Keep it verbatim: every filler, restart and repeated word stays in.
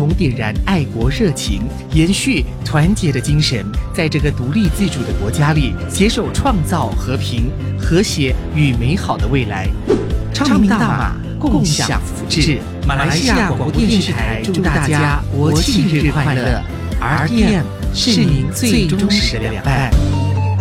同点燃爱国热情，延续团结的精神，在这个独立自主的国家里，携手创造和平、和谐与美好的未来。昌明大马，共享福祉。马来西亚广播电视台祝大家国庆日快乐 ！R T M 是您最忠实的良伴。